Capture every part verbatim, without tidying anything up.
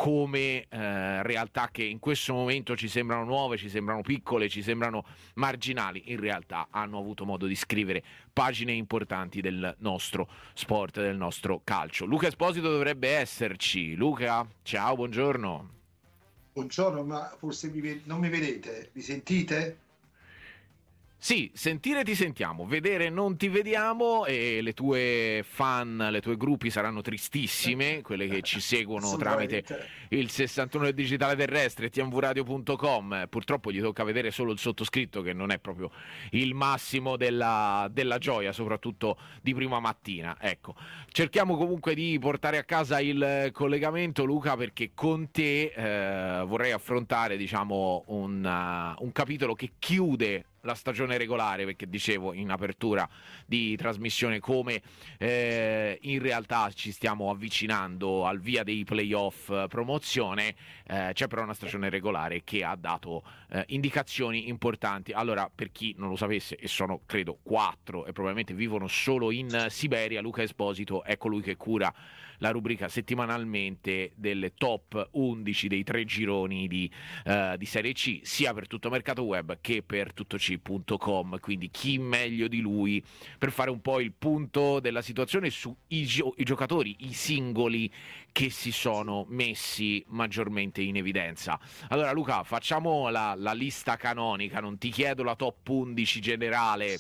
come eh, realtà che in questo momento ci sembrano nuove, ci sembrano piccole, ci sembrano marginali, in realtà hanno avuto modo di scrivere pagine importanti del nostro sport, del nostro calcio. Luca Esposito dovrebbe esserci. Luca, ciao, buongiorno. Buongiorno, ma forse mi ved- non mi vedete? Mi sentite? Sì, sentire ti sentiamo, vedere non ti vediamo e le tue fan, le tue gruppi saranno tristissime, quelle che ci seguono tramite Assolutamente. il sessantuno del digitale terrestre, t m v radio punto com. Purtroppo gli tocca vedere solo il sottoscritto, che non è proprio il massimo della, della gioia, soprattutto di prima mattina. Ecco, cerchiamo comunque di portare a casa il collegamento, Luca, perché con te eh, vorrei affrontare, diciamo, un, uh, un capitolo che chiude la stagione regolare, perché dicevo in apertura di trasmissione come eh, in realtà ci stiamo avvicinando al via dei playoff promozione. Eh, c'è però una stagione regolare che ha dato eh, indicazioni importanti. Allora, per chi non lo sapesse, e sono credo quattro e probabilmente vivono solo in Siberia, Luca Esposito è colui che cura la rubrica settimanalmente delle top undici dei tre gironi di, uh, di Serie C, sia per tutto mercato web che per tutto c punto com. Quindi chi meglio di lui per fare un po' il punto della situazione sui gio- i giocatori, i singoli che si sono messi maggiormente in evidenza. Allora Luca, facciamo la, la lista canonica, non ti chiedo la top undici generale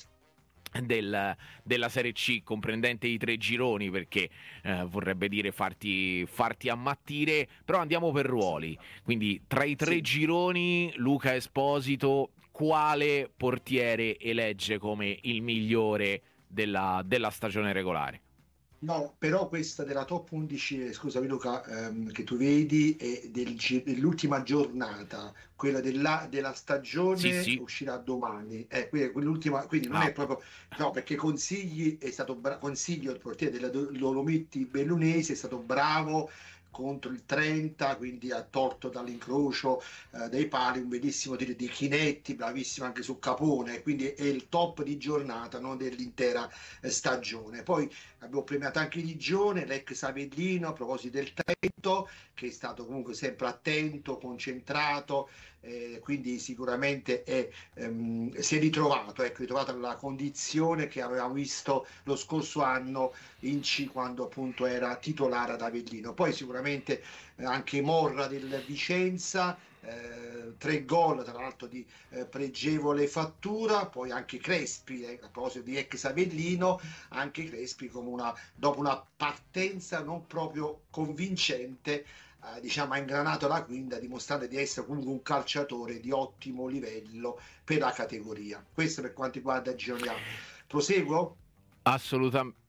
Del, della Serie C comprendente i tre gironi, perché eh, vorrebbe dire farti, farti ammattire, però andiamo per ruoli. Quindi tra i tre Sì. gironi, Luca Esposito quale portiere elegge come il migliore della, della stagione regolare? No, però questa della top undici, eh, scusami Luca, ehm, che tu vedi è del gi- dell'ultima giornata, quella della, della Sì, stagione sì. uscirà domani. Eh, que- quell'ultima, quindi non Ah, è proprio, no, perché Consigli è stato bra- Consiglio, il portiere della Do- Dolomitti Bellunesi, è stato bravo contro il trenta, quindi ha tolto dall'incrocio eh, dei pali un bellissimo tiro di Chinetti, bravissimo anche su Capone, quindi è il top di giornata, non dell'intera eh, stagione. Poi abbiamo premiato anche Ligione, l'ex Avellino, a proposito del Trento, che è stato comunque sempre attento, concentrato, eh, quindi sicuramente è, ehm, si è ritrovato, ecco, ritrovato la condizione che avevamo visto lo scorso anno in C, quando appunto era titolare ad Avellino. Poi sicuramente eh, anche Morra del Vicenza, eh, tre gol tra l'altro di eh, pregevole fattura, poi anche Crespi, eh, a proposito di ex Avellino, anche Crespi come una, dopo una partenza non proprio convincente, eh, diciamo, ha ingranato la quinta, dimostrando di essere comunque un calciatore di ottimo livello per la categoria. Questo per quanto riguarda Gironi A. Proseguo? assolutamente.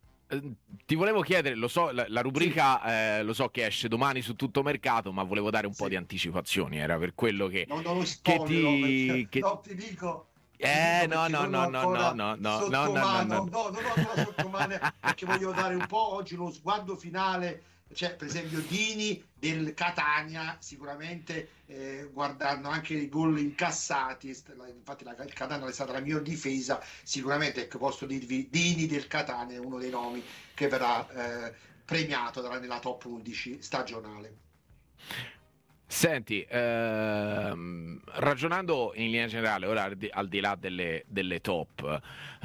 Ti volevo chiedere, lo so, la, la Sì, rubrica eh, lo so che esce domani su tutto mercato, ma volevo dare un po' di sì. anticipazioni, era per quello che, Non, non lo che spoilerò perché ti... Che... no, ti dico, ti Eh, dico no, perché no, non ho no, no, no, ancora no, no, no, sotto no, no, no. mano, no, non ho ancora sotto mano perché voglio dare un po' oggi uno sguardo finale. C'è per esempio Dini del Catania, sicuramente eh, guardando anche i gol incassati, infatti la, il Catania è stata la miglior difesa, sicuramente ecco, posso dirvi Dini del Catania è uno dei nomi che verrà eh, premiato dalla- nella top undici stagionale. Senti, ehm, ragionando in linea generale, ora al di, al di là delle, delle top,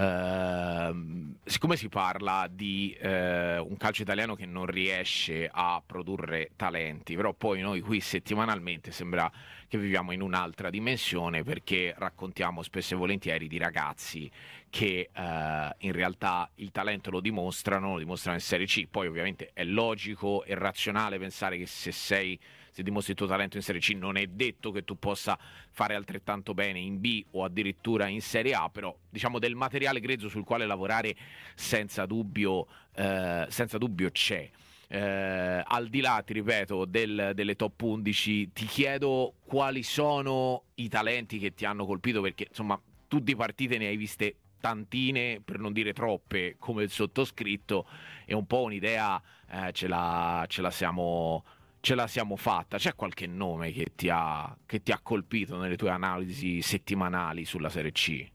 ehm, siccome si parla di eh, un calcio italiano che non riesce a produrre talenti, però poi noi qui settimanalmente sembra che viviamo in un'altra dimensione, perché raccontiamo spesso e volentieri di ragazzi che eh, in realtà il talento lo dimostrano, lo dimostrano in Serie C. Poi ovviamente è logico e razionale pensare che se sei se dimostri il tuo talento in Serie C non è detto che tu possa fare altrettanto bene in B o addirittura in Serie A, però diciamo del materiale grezzo sul quale lavorare senza dubbio, eh, senza dubbio c'è. Eh, al di là, ti ripeto, del, delle top undici, ti chiedo quali sono i talenti che ti hanno colpito, perché insomma tu di partite ne hai viste tantine, per non dire troppe, come il sottoscritto, e un po' un'idea eh, ce la, ce la siamo ce la siamo fatta. C'è qualche nome che ti ha, che ti ha colpito nelle tue analisi settimanali sulla Serie C?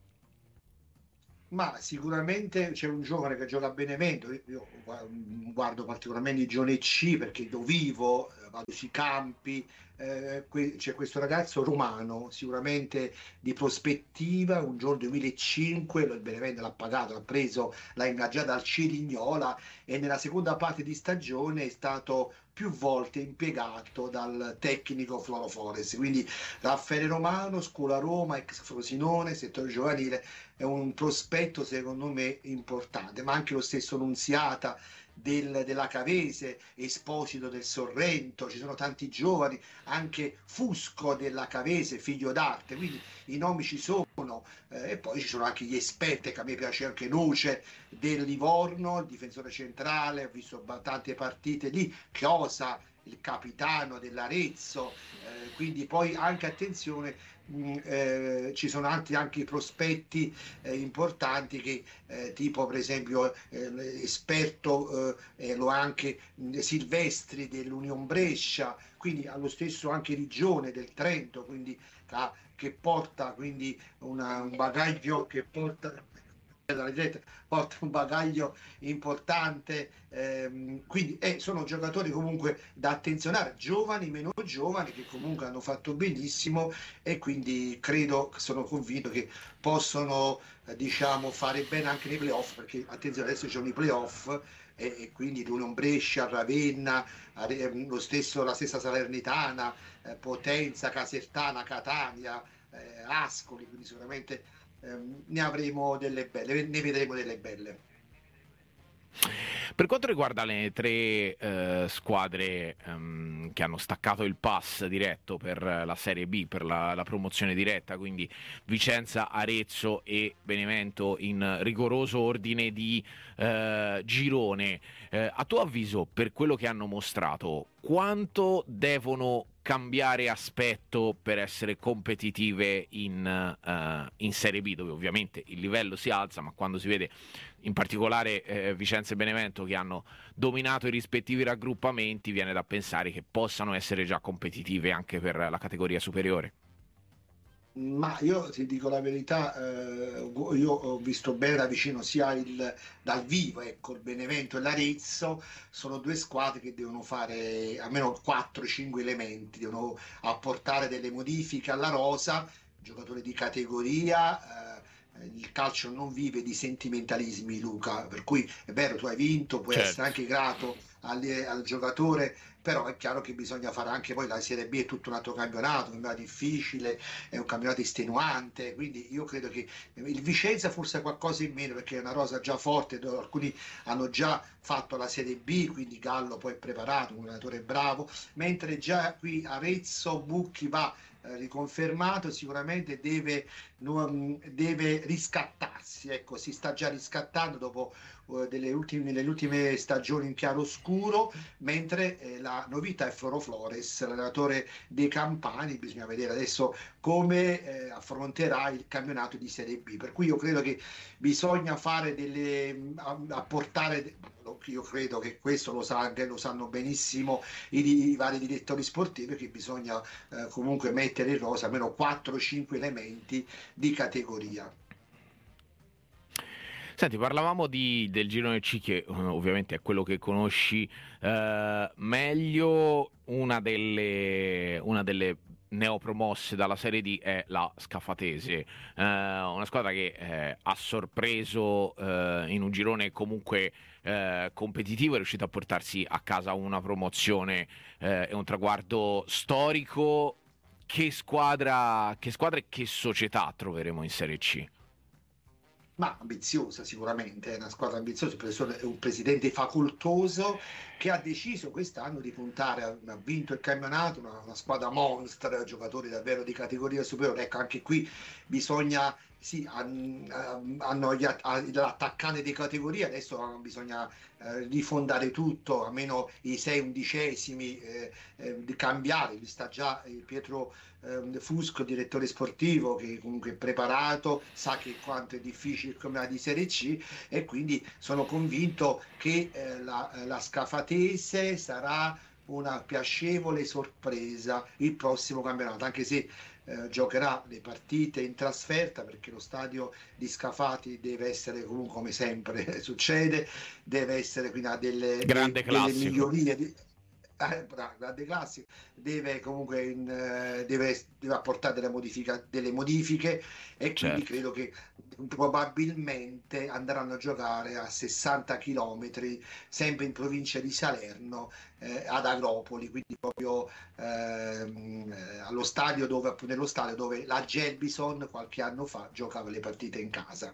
Ma sicuramente c'è un giovane che gioca a Benevento, io io guardo particolarmente i giovani C perché lo vivo, vado sui campi, eh, que- c'è questo ragazzo romano, sicuramente di prospettiva, un giorno duemilacinque, il Benevento l'ha pagato, l'ha preso, l'ha ingaggiato al Cerignola e nella seconda parte di stagione è stato più volte impiegato dal tecnico Floro Flores. Quindi Raffaele Romano, scuola Roma, ex Frosinone, settore giovanile, è un prospetto secondo me importante, ma anche lo stesso Nunziata del, della Cavese, Esposito del Sorrento, ci sono tanti giovani, anche Fusco della Cavese, figlio d'arte, quindi i nomi ci sono, eh, e poi ci sono anche gli esperti, che a me piace anche Noce del Livorno, il difensore centrale, ho visto tante partite lì, Chiosa, il capitano dell'Arezzo, eh, quindi poi anche attenzione, mh, eh, ci sono altri anche prospetti eh, importanti che eh, tipo per esempio eh, esperto eh, lo ha anche mh, Silvestri dell'Union Brescia, quindi allo stesso anche Rigione del Trento, quindi ah, che porta quindi una, un bagaglio che porta dalla diretta, porta un bagaglio importante, ehm, quindi eh, sono giocatori comunque da attenzionare, giovani, meno giovani, che comunque hanno fatto benissimo e quindi credo, sono convinto che possono eh, diciamo fare bene anche nei playoff, perché attenzione, adesso ci sono i playoff e, e quindi l'Union Brescia, Ravenna, eh, lo stesso, la stessa Salernitana, eh, Potenza, Casertana, Catania, eh, Ascoli, quindi sicuramente ehm, ne avremo delle belle, ne vedremo delle belle. Per quanto riguarda le tre eh, squadre ehm, che hanno staccato il pass diretto per la Serie B, per la, la promozione diretta, quindi Vicenza, Arezzo e Benevento in rigoroso ordine di eh, girone, eh, a tuo avviso, per quello che hanno mostrato, quanto devono cambiare aspetto per essere competitive in, uh, in Serie B, dove ovviamente il livello si alza, ma quando si vede in particolare eh, Vicenza e Benevento che hanno dominato i rispettivi raggruppamenti, viene da pensare che possano essere già competitive anche per la categoria superiore. Ma io ti dico la verità, eh, io ho visto bene da vicino sia il, dal vivo, ecco, il Benevento e l'Arezzo, sono due squadre che devono fare almeno quattro cinque elementi, devono apportare delle modifiche alla rosa, giocatori di categoria. Eh, il calcio non vive di sentimentalismi, Luca, per cui è vero, tu hai vinto, puoi Certo. essere anche grato al, al giocatore, però è chiaro che bisogna fare anche poi la Serie B, è tutto un altro campionato, è difficile, è un campionato estenuante, quindi io credo che il Vicenza forse ha qualcosa in meno perché è una rosa già forte, alcuni hanno già fatto la Serie B, quindi Gallo poi è preparato, un allenatore bravo, mentre già qui Arezzo, Bucchi va eh, riconfermato, sicuramente deve, non, deve riscattarsi, ecco, si sta già riscattando dopo uh, delle ultime, delle ultime stagioni in chiaroscuro, mentre eh, la novità è Floro Flores, l'allenatore dei Campani, bisogna vedere adesso come eh, affronterà il campionato di Serie B, per cui io credo che bisogna fare delle, apportare, io credo che questo lo, sa, lo sanno benissimo i, i vari direttori sportivi, che bisogna eh, comunque mettere in rosa almeno quattro cinque elementi di categoria. Senti, parlavamo di, del girone C, che uh, ovviamente è quello che conosci uh, meglio. Una delle, una delle neopromosse dalla Serie D è la Scafatese, uh, una squadra che eh, ha sorpreso uh, in un girone comunque uh, competitivo, è riuscita a portarsi a casa una promozione uh, e un traguardo storico. Che squadra, che squadra e che società troveremo in Serie C? Ma ambiziosa sicuramente, è una squadra ambiziosa, è un presidente facoltoso che ha deciso quest'anno di puntare, ha vinto il campionato, una, una squadra monster, giocatori davvero di categoria superiore, ecco anche qui bisogna, sì, hanno gli, l'attaccante di categoria, adesso bisogna eh, rifondare tutto, almeno i sei undicesimi, eh, eh, di cambiare, sta già il Pietro eh, Fusco, direttore sportivo, che comunque è preparato, sa che quanto è difficile il campionato di Serie C e quindi sono convinto che eh, la, la Scafatese sarà una piacevole sorpresa il prossimo campionato, anche se eh, giocherà le partite in trasferta, perché lo stadio di Scafati deve essere comunque, come sempre succede, deve essere quindi ha delle, Grande de, delle classico. migliorie di, eh, grande classico, deve comunque in, eh, deve, deve apportare delle, modifica, delle modifiche e quindi Certo. credo che probabilmente andranno a giocare a sessanta chilometri, sempre in provincia di Salerno, eh, ad Agropoli, quindi proprio ehm, eh, allo stadio dove, nello stadio dove la Gelbison qualche anno fa giocava le partite in casa.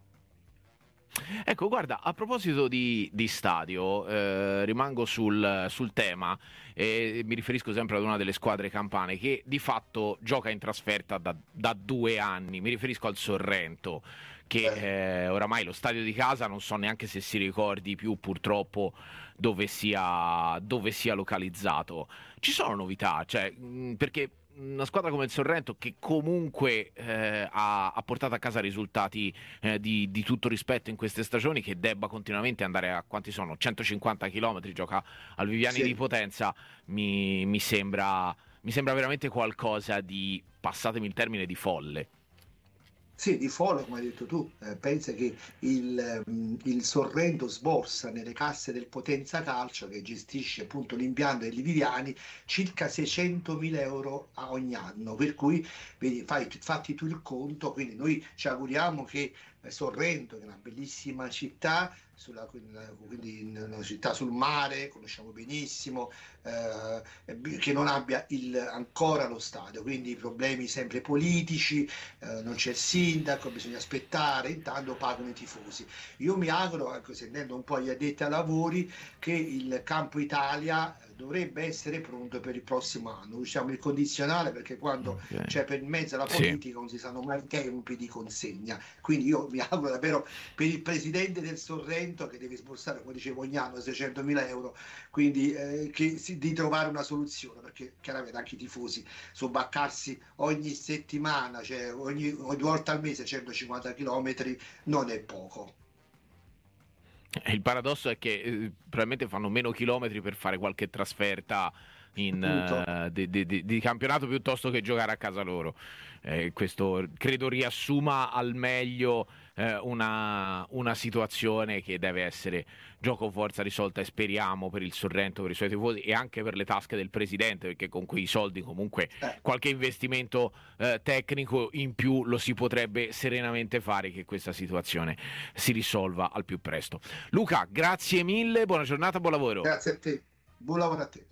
Ecco, guarda, a proposito di, di stadio, eh, rimango sul, sul tema e mi riferisco sempre ad una delle squadre campane che di fatto gioca in trasferta da, da due anni. Mi riferisco al Sorrento, che Eh, eh, oramai lo stadio di casa non so neanche se si ricordi più purtroppo dove sia, dove sia localizzato. Ci sono novità, cioè, mh, perché una squadra come il Sorrento che comunque eh, ha, ha portato a casa risultati eh, di, di tutto rispetto in queste stagioni, che debba continuamente andare a quanti sono? centocinquanta chilometri, gioca al Viviani di sì. Potenza, mi, mi sembra, mi sembra veramente qualcosa di, passatemi il termine, di folle. Sì, di folle, come hai detto tu, eh, pensa che il, ehm, il Sorrento sborsa nelle casse del Potenza Calcio, che gestisce appunto l'impianto dei Viviani, circa seicentomila euro a ogni anno, per cui vedi, fai, fatti tu il conto, quindi noi ci auguriamo che eh, Sorrento, che è una bellissima città, sulla, quindi una città sul mare, conosciamo benissimo, eh, che non abbia il, ancora lo stadio, quindi problemi sempre politici, eh, non c'è il sindaco, bisogna aspettare, intanto pagano i tifosi. Io mi auguro, ecco, sentendo un po' gli addetti ai lavori, che il Campo Italia dovrebbe essere pronto per il prossimo anno. Usiamo il condizionale perché quando Ok. c'è per mezzo la Sì. politica non si sanno mai i tempi di consegna. Quindi io mi auguro davvero per il presidente del Sorrento, che deve sborsare, come dicevo, ogni anno seicentomila euro, quindi eh, che, si, di trovare una soluzione, perché chiaramente anche i tifosi sobbarcarsi ogni settimana, cioè ogni, ogni due volte al mese centocinquanta chilometri non è poco. Il paradosso è che eh, probabilmente fanno meno chilometri per fare qualche trasferta in, Appunto. eh, di, di- di- di campionato piuttosto che giocare a casa loro. Eh, questo credo riassuma al meglio eh, una, una situazione che deve essere gioco forza risolta, e speriamo per il Sorrento, per i suoi tifosi e anche per le tasche del presidente, perché con quei soldi comunque Eh, qualche investimento eh, tecnico in più lo si potrebbe serenamente fare, che questa situazione si risolva al più presto. Luca, grazie mille, buona giornata, buon lavoro. grazie a te, buon lavoro a te.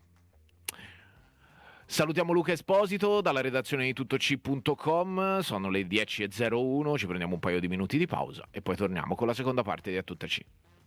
Salutiamo Luca Esposito dalla redazione di tuttoc punto com, sono le dieci e zero uno, ci prendiamo un paio di minuti di pausa e poi torniamo con la seconda parte di A Tutta C.